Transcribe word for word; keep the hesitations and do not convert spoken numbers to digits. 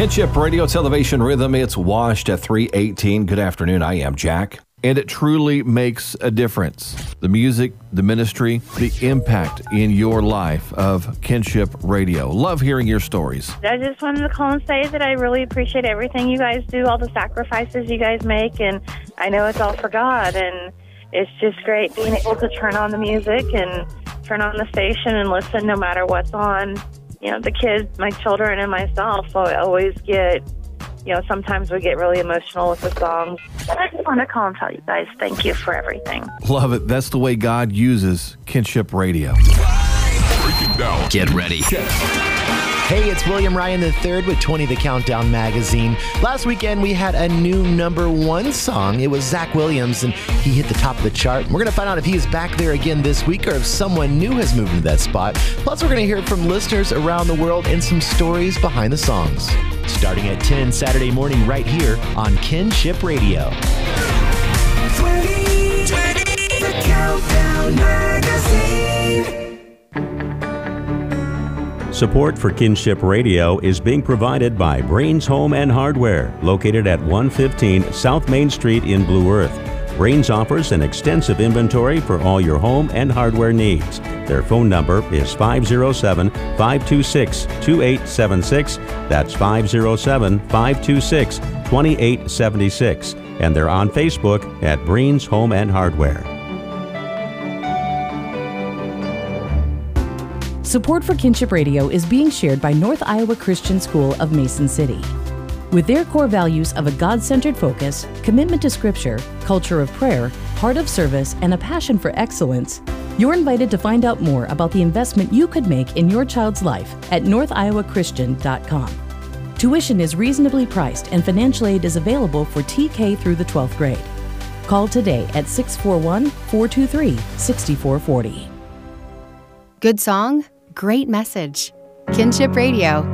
Kinship Radio, it's Elevation Rhythm. It's washed at three eighteen. Good afternoon. I am Jack. And it truly makes a difference. The music, the ministry, the impact in your life of Kinship Radio. Love hearing your stories. I just wanted to call and say that I really appreciate everything you guys do, all the sacrifices you guys make, and I know it's all for God, and it's just great being able to turn on the music and turn on the station and listen no matter what's on. You know, the kids, my children, and myself, so I always get, you know, sometimes we get really emotional with the songs. But I just want to call and tell you guys thank you for everything. Love it. That's the way God uses Kinship Radio. Break it down. Get ready. Hey, it's William Ryan the third with twenty The Countdown magazine. Last weekend, we had a new number one song. It was Zach Williams, and he hit the top of the chart. We're going to find out if he is back there again this week or if someone new has moved into that spot. Plus, we're going to hear from listeners around the world and some stories behind the songs. Starting at ten Saturday morning right here on Kinship Radio. twenty, twenty, The Countdown magazine. Support for Kinship Radio is being provided by Brains Home and Hardware, located at one fifteen South Main Street in Blue Earth. Brains offers an extensive inventory for all your home and hardware needs. Their phone number is five oh seven, five two six, two eight seven six. That's five oh seven, five two six, two eight seven six. And they're on Facebook at Brains Home and Hardware. Support for Kinship Radio is being shared by North Iowa Christian School of Mason City. With their core values of a God-centered focus, commitment to Scripture, culture of prayer, heart of service, and a passion for excellence, you're invited to find out more about the investment you could make in your child's life at north iowa christian dot com. Tuition is reasonably priced and financial aid is available for T K through the twelfth grade. Call today at six four one, four two three, six four four zero. Good song, great message. Kinship Radio.